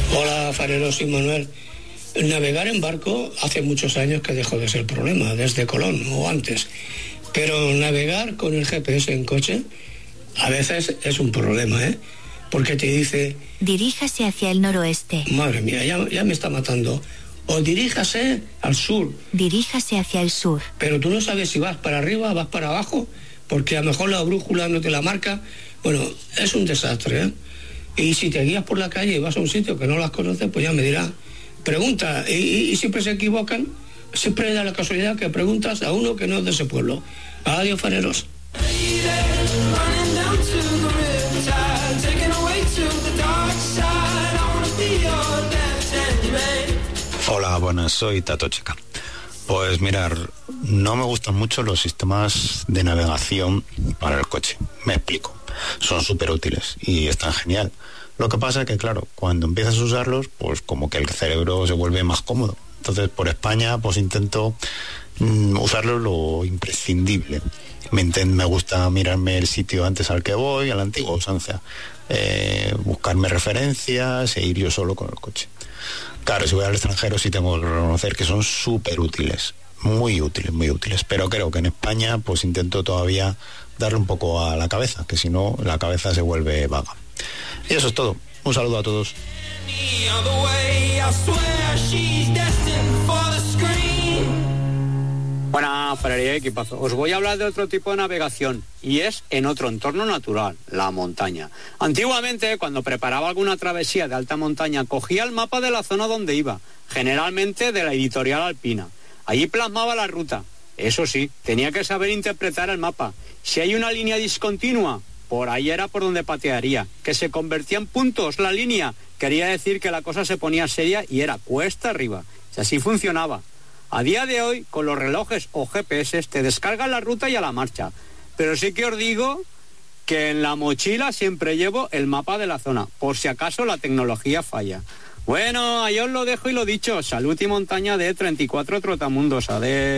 Hola, Farero, soy Manuel. Navegar en barco hace muchos años que dejó de ser problema, desde Colón o antes. Pero navegar con el GPS en coche a veces es un problema, ¿eh? Porque te dice... Diríjase hacia el noroeste. Madre mía, ya me está matando. O diríjase al sur. Diríjase hacia el sur. Pero tú no sabes si vas para arriba o vas para abajo, porque a lo mejor la brújula no te la marca. Bueno, es un desastre, ¿eh? Y si te guías por la calle y vas a un sitio que no las conoces, pues ya me dirás. Pregunta, y siempre se equivocan. Siempre da la casualidad que preguntas a uno que no es de ese pueblo. Adiós, fareros. Hola, buenas, soy Tato Checa. Pues mirar, no me gustan mucho los sistemas de navegación para el coche. Me explico. Son súper útiles y están genial. Lo que pasa es que, claro, cuando empiezas a usarlos, pues como que el cerebro se vuelve más cómodo. Entonces, por España, pues intento usarlo lo imprescindible. Me gusta mirarme el sitio antes al que voy, a la antigua usanza. Buscarme referencias e ir yo solo con el coche. Claro, si voy al extranjero sí tengo que reconocer que son súper útiles. Muy útiles, muy útiles. Pero creo que en España, pues intento todavía darle un poco a la cabeza, que si no, la cabeza se vuelve vaga. Y eso es todo. Un saludo a todos. Buenas, Ferrería y equipazo. Os voy a hablar de otro tipo de navegación y es en otro entorno natural, la montaña. Antiguamente, cuando preparaba alguna travesía de alta montaña, cogía el mapa de la zona donde iba, generalmente de la editorial Alpina. Allí plasmaba la ruta. Eso sí, tenía que saber interpretar el mapa. Si hay una línea discontinua, por ahí era por donde patearía. Que se convertía en puntos la línea, quería decir que la cosa se ponía seria y era cuesta arriba. Si así funcionaba. A día de hoy, con los relojes o GPS, te descargan la ruta y a la marcha. Pero sí que os digo que en la mochila siempre llevo el mapa de la zona, por si acaso la tecnología falla. Bueno, ahí os lo dejo y lo dicho. Salud y montaña de 34 Trotamundos. Adeu.